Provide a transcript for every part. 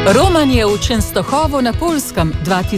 Romanje v Częstochowo na Poljskem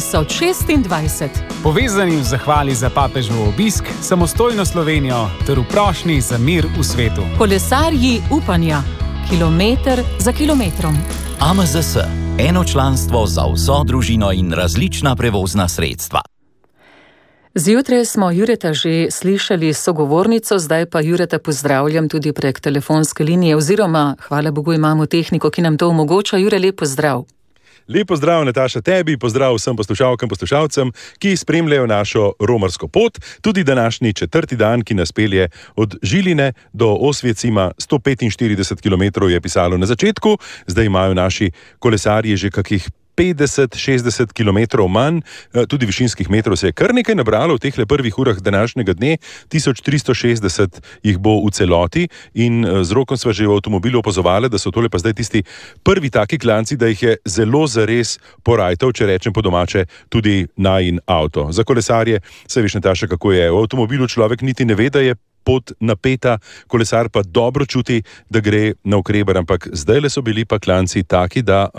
2026. Povezani v zahvali za papežev obisk, samostojno Slovenijo ter v prošnji za mir v svetu. Kolesarji upanja, kilometer za kilometrom. AMZS, eno članstvo za vso družino in različna prevozna sredstva. Zjutraj smo Jureta že slišali sogovornico, zdaj pa Jureta pozdravljam tudi prek telefonske linije, oziroma, hvala Bogu, imamo tehniko, ki nam to omogoča. Jure, lep pozdrav. Lep pozdrav, Nataša, tebi, pozdrav vsem poslušalkam, poslušalcem, ki spremljajo našo romarsko pot, tudi današnji 4. dan, ki nas pelje od Žiline do Osvecima, 145 km je pisalo na začetku, zdaj imajo naši kolesarji že kakih 50-60 km manj, tudi višinskih metrov se je kar nekaj nabralo v tehle prvih urah današnjega dne, 1360 jih bo v celoti in z Rokom sva že v avtomobilu opazovali, da so tole pa zdaj tisti prvi taki klanci, da jih je zelo zares porajtal, če rečem po domače, tudi najin avto. Za kolesarje se veš, Nataša, kako je. V avtomobilu človek niti ne ve, da je pot napeta, kolesar pa dobro čuti, da gre na ukreber, ampak zdajle so bili pa klanci taki, da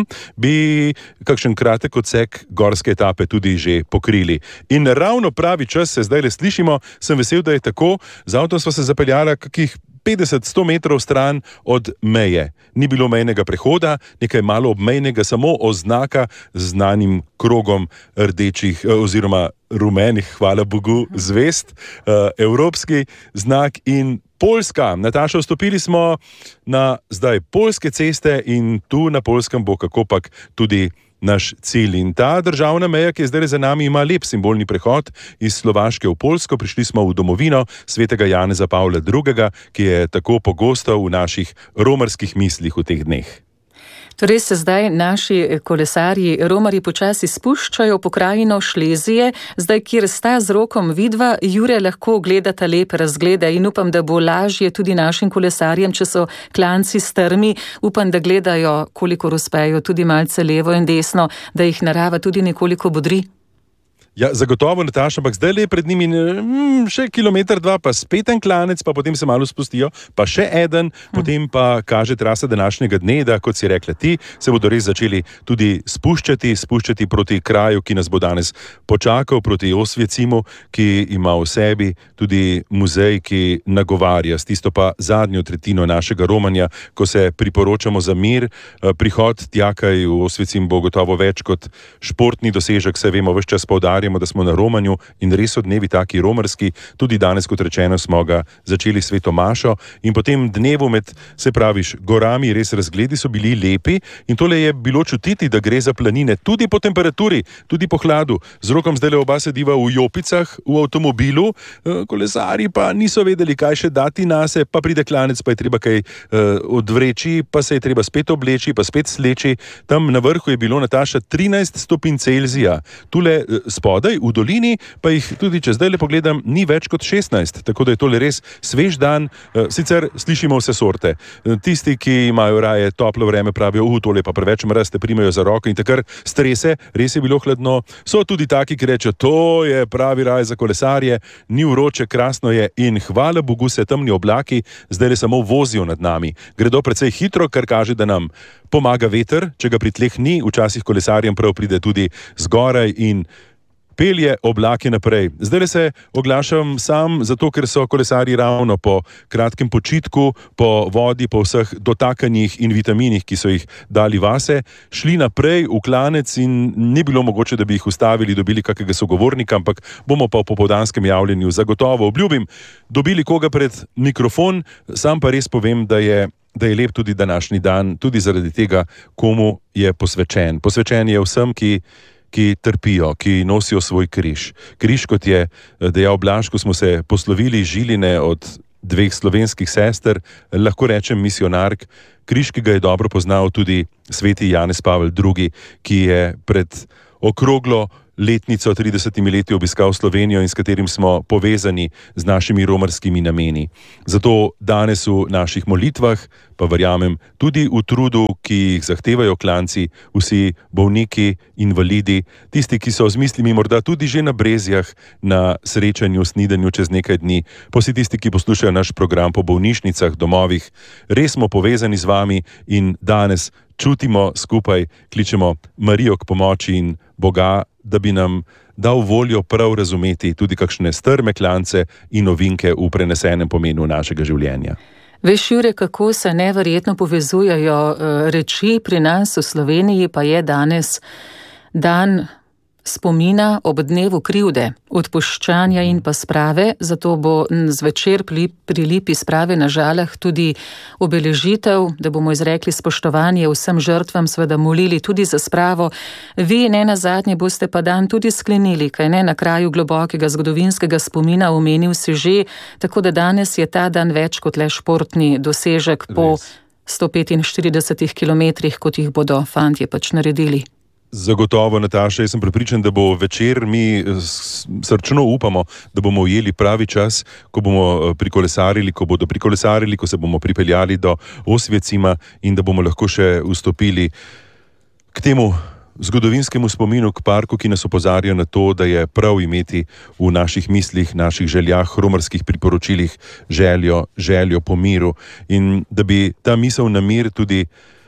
bi kakšen kratek odsek gorske etape tudi že pokrili. In ravno pravi čas se zdajle slišimo, sem vesel, da je tako, z avtom sva se zapeljala kakih 50-100 metrov stran od meje. Ni bilo mejnega prehoda, nekaj malo obmejnega, samo oznaka z znanim krogom rdečih oziroma rumenih, hvala Bogu, zvest, evropski znak in Poljska. Nataša, vstopili smo na zdaj poljske ceste in tu na Poljskem bo kakopak tudi naš cilj. In ta državna meja, ki je zdaj za nami, ima lep simbolni prehod iz Slovaške v Poljsko. Prišli smo v domovino svetega Janeza Pavla II., ki je tako pogosto v naših romarskih mislih v teh dneh. Torej se zdaj naši kolesarji, romarji počasi spuščajo v pokrajino Šlezije, zdaj kjer sta z Rokom vidva, Jure, lahko gledata lepe razglede in upam, da bo lažje tudi našim kolesarjem, če so klanci strmi, upam, da gledajo, koliko uspejo tudi malce levo in desno, da jih narava tudi nekoliko bodri. Ja, zagotovo, Nataša, ampak zdaj le pred njimi še kilometer, dva, pa spet en klanec, pa potem se malo spustijo, pa še eden, potem pa kaže trasa današnjega dne, da, kot si rekla ti, se bodo res začeli tudi spuščati proti kraju, ki nas bo danes počakal, proti Osvecimu, ki ima v sebi tudi muzej, ki nagovarja s tisto pa zadnjo tretjino našega romanja, ko se priporočamo za mir. Prihod tjakaj v Osvecim bo gotovo več kot športni dosežek, se vemo, ves čas poudarjamo, da smo na romanju in res so dnevi taki romarski. Tudi danes, kot rečeno, smo ga začeli sveto mašo in potem dnevu med, se praviš, gorami, res razgledi so bili lepi in tole je bilo čutiti, da gre za planine, tudi po temperaturi, tudi po hladu. Z Rokom zdaj oba sediva v jopicah, v avtomobilu, kolesarji pa niso vedeli, kaj še dati nase, pa pride klanec, pa je treba kaj odvreči, pa se je treba spet obleči, pa spet sleči. Tam na vrhu je bilo, Nataša, 13 stopinj Celzija. Tule spodaj v dolini pa jih tudi, če zdaj le pogledam, ni več kot 16, tako da je tole res svež dan. Sicer slišimo vse sorte. Tisti, ki imajo raje toplo vreme, pravijo, tole pa preveč mraz, te primajo za roko in te kar strese, res je bilo hladno. So tudi taki, ki rečejo, to je pravi raj za kolesarje, ni vroče, krasno je in hvala Bogu se temni oblaki zdaj le samo vozijo nad nami. Gredo precej hitro, kar kaže, da nam pomaga veter, če ga pri tleh ni, včasih kolesarjem prav pride tudi zgoraj in pelje oblake naprej. Zdaj se oglašam sam, zato ker so kolesarji ravno po kratkem počitku, po vodi, po vseh dotakanjih in vitaminih, ki so jih dali vase, šli naprej v klanec in ni bilo mogoče, da bi jih ustavili, dobili kakega sogovornika, ampak bomo pa v popoldanskem javljenju zagotovo, obljubim, dobili koga pred mikrofon. Sam pa res povem, da je lep tudi današnji dan, tudi zaradi tega, komu je posvečen. Posvečen je vsem, ki trpijo, ki nosijo svoj križ. Križ, kot je dejal Blaž, ko smo se poslovili Žiline od 2 slovenskih sester, lahko rečem misionark, križ, ki ga je dobro poznal tudi sveti Janez Pavel II., ki je pred okroglo letnico 30 leti obiskal Slovenijo in s katerim smo povezani z našimi romarskimi nameni. Zato danes v naših molitvah, pa verjamem tudi v trudu, ki jih zahtevajo klanci, vsi bolniki, invalidi, tisti, ki so z mislimi morda tudi že na Brezjah, na srečanju, snidanju čez nekaj dni, pa vsi tisti, ki poslušajo naš program po bolnišnicah, domovih, res smo povezani z vami in danes čutimo skupaj, kličemo Marijo k pomoči in Boga, da bi nam dal voljo prav razumeti tudi kakšne strme klance in ovinke v prenesenem pomenu našega življenja. Veš, Jure, kako se neverjetno povezujejo reči pri nas v Sloveniji, pa je danes dan spomina ob dnevu krivde, odpuščanja in pa sprave, zato bo zvečer pri lipi sprave na Žalah tudi obeležitev, da bomo izrekli spoštovanje vsem žrtvam, seveda molili tudi za spravo. Vi ne nazadnje boste pa dan tudi sklenili, kaj ne, na kraju globokega zgodovinskega spomina, omenil si že, tako da danes je ta dan več kot le športni dosežek po 145 kilometrih, kot jih bodo fantje pač naredili. Zagotovo, Nataša, jaz sem prepričan, da bo večer, mi srčno upamo, da bomo ujeli pravi čas, ko bomo prikolesarili, ko se bomo pripeljali do Osvecima in da bomo lahko še vstopili k temu zgodovinskemu spominu, k parku, ki nas opozarja na to, da je prav imeti v naših mislih, naših željah, romarskih priporočilih željo po miru in da bi ta misel na mir tudi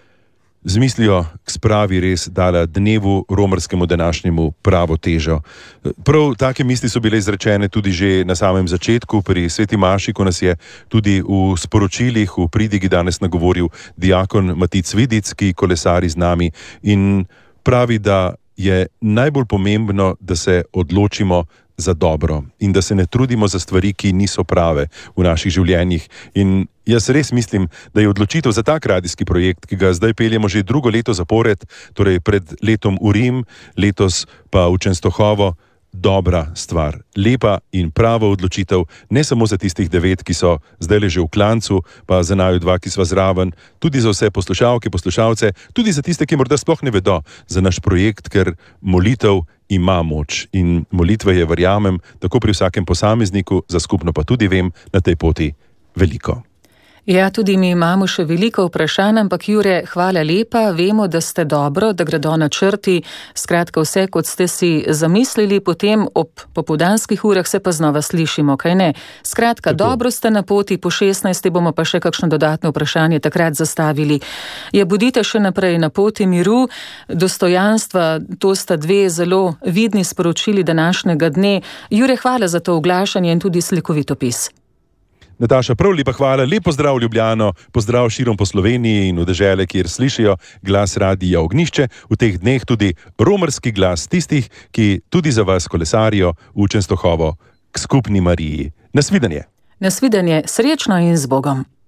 z mislijo k spravi res dala dnevu romarskemu današnjemu pravo težo. Prav take misli so bile izrečene tudi že na samem začetku pri Sveti Maši, ko nas je tudi v sporočilih, v pridigi danes nagovoril diakon Matic Vidic, ki kolesari z nami in pravi, da je najbolj pomembno, da se odločimo za dobro in da se ne trudimo za stvari, ki niso prave v naših življenjih. In jaz res mislim, da je odločitev za tak radijski projekt, ki ga zdaj peljemo že drugo leto zapored, torej pred letom v Rim, letos pa v Čenstohovo, dobra stvar. Lepa in prava odločitev, ne samo za tistih 9, ki so zdaj že v klancu, pa za naju 2, ki sva zraven, tudi za vse poslušalke, poslušalce, tudi za tiste, ki morda sploh ne vedo za naš projekt, ker molitev ima moč in molitve je, verjamem, tako pri vsakem posamezniku, za skupno pa tudi vem, na tej poti veliko. Ja, tudi mi imamo še veliko vprašanj, ampak Jure, hvala lepa, vemo, da ste dobro, da gredo načrti, skratka vse, kot ste si zamislili, potem ob popoldanskih urah se pa znova slišimo, kaj ne? Skratka, tako. Dobro ste na poti, po 16. bomo pa še kakšno dodatno vprašanje takrat zastavili. Ja, bodite še naprej na poti miru, dostojanstva, to sta 2 zelo vidni sporočili današnjega dne. Jure, hvala za to oglašanje in tudi slikovit opis. Nataša, prav lepa hvala, lep pozdrav Ljubljano, pozdrav širom po Sloveniji in v dežele, kjer slišijo glas Radia Ognjišče, v teh dneh tudi romarski glas tistih, ki tudi za vas kolesarijo v Čenstohovo k skupni Mariji. Nasvidenje. Nasvidenje, srečno in z Bogom.